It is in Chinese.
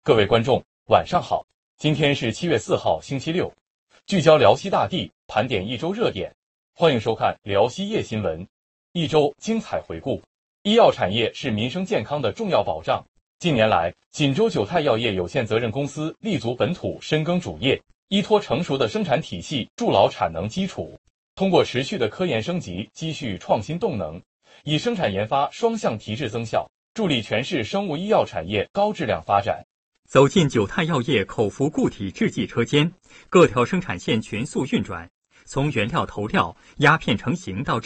各位观众，晚上好！今天是7月4号，星期六，聚焦辽西大地，盘点一周热点，欢迎收看辽西夜新闻。一周精彩回顾。医药产业是民生健康的重要保障。近年来，锦州九泰药业有限责任公司立足本土，深耕主业，依托成熟的生产体系，筑牢产能基础，通过持续的科研升级，积蓄创新动能，以生产研发双向提质增效，助力全市生物医药产业高质量发展。 走进九泰药业口服固体制剂车间，各条生产线全速运转，从原料投料、压片成型到